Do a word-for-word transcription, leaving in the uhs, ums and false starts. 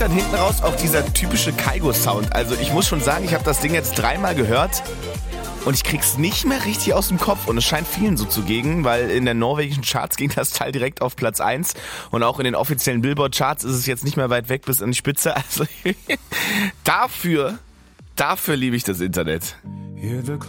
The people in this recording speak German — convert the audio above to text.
Dann hinten raus auch dieser typische Kygo-Sound. Also ich muss schon sagen, ich habe das Ding jetzt dreimal gehört und ich krieg's nicht mehr richtig aus dem Kopf. Und es scheint vielen so zu gehen, weil in der norwegischen Charts ging das Teil direkt auf Platz eins. Und auch in den offiziellen Billboard-Charts ist es jetzt nicht mehr weit weg bis an die Spitze. Also dafür, dafür liebe ich das Internet.